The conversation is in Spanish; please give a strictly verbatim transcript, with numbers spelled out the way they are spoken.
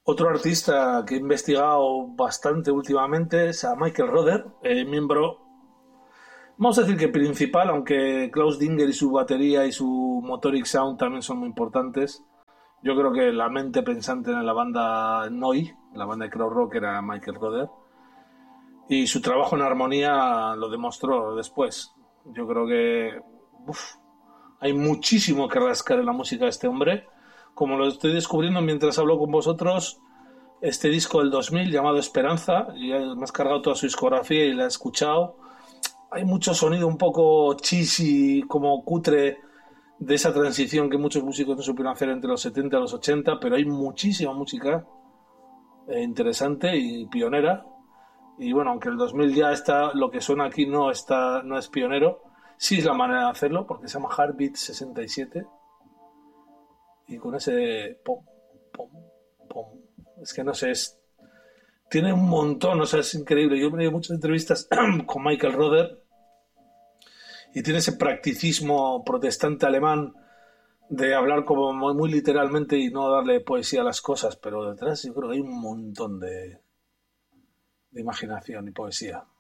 Otro artista que he investigado bastante últimamente es a Michael Rother, eh, miembro, vamos a decir que principal, aunque Klaus Dinger y su batería y su Motoric Sound también son muy importantes. Yo creo que la mente pensante en la banda Noi, la banda de crowd rock, era Michael Rother. Y su trabajo en armonía lo demostró después. Yo creo que uf, hay muchísimo que rascar en la música de este hombre. Como lo estoy descubriendo mientras hablo con vosotros, este disco del dos mil llamado Esperanza, ya me has cargado toda su discografía y la he escuchado. Hay mucho sonido un poco cheesy, como cutre, de esa transición que muchos músicos no supieron hacer entre los setenta y los ochenta, pero hay muchísima música eh, interesante y pionera. Y bueno, aunque el dos mil ya está, lo que suena aquí no está, no es pionero, sí es la manera de hacerlo, porque se llama Heartbeat sesenta y siete. Y con ese pom, pom, pom, es que no sé, es, tiene un montón, o sea, es increíble. Yo he tenido muchas entrevistas con Michael Rother y tiene ese practicismo protestante alemán de hablar como muy, muy literalmente y no darle poesía a las cosas, pero detrás yo creo que hay un montón de, de imaginación y poesía.